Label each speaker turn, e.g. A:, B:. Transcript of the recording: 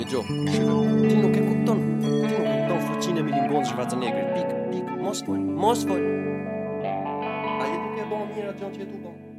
A: Gjo, shiko, ti nuk e kupton. Ti nuk e kupton fuqinë e Milingondit Schwarzenegger. Pik, mos fol. Ai nuk e bën mirë atë gjë që tu bën.